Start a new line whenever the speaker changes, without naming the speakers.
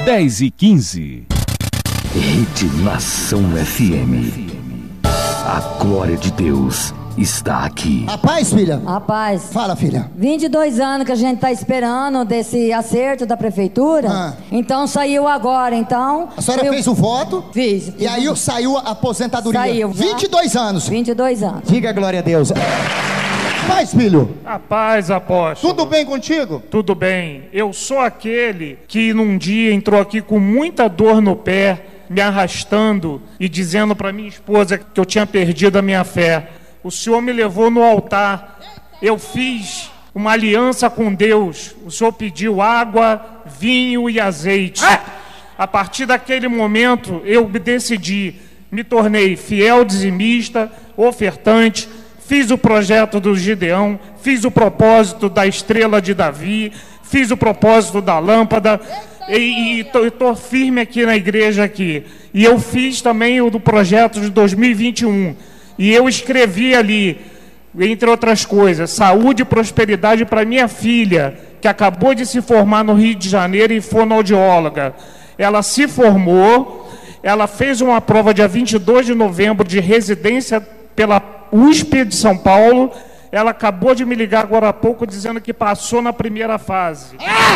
10h15.
Rede Nação FM. A glória de Deus está aqui.
Rapaz, filha.
Rapaz.
Fala, filha.
22 anos que a gente tá esperando desse acerto da prefeitura. Então saiu agora, então.
A senhora fez o voto?
Fiz.
E aí saiu a aposentadoria.
Saiu.
22 anos.
22 anos.
Diga glória a Deus. Paz, filho.
A paz, apóstolo.
Tudo bem contigo?
Tudo bem. Eu sou aquele que num dia entrou aqui com muita dor no pé, me arrastando e dizendo para minha esposa que eu tinha perdido a minha fé. O Senhor me levou no altar. Eu fiz uma aliança com Deus. O Senhor pediu água, vinho e azeite. A partir daquele momento, eu decidi, me tornei fiel dizimista, ofertante, fiz o projeto do Gideão, fiz o propósito da estrela de Davi, fiz o propósito da lâmpada e estou firme aqui na igreja aqui. E eu fiz também o do projeto de 2021. E eu escrevi ali, entre outras coisas, saúde e prosperidade para minha filha, que acabou de se formar no Rio de Janeiro e fonoaudióloga. Ela se formou, ela fez uma prova dia 22 de novembro de residência pela USP de São Paulo. Ela acabou de me ligar agora há pouco dizendo que passou na primeira fase.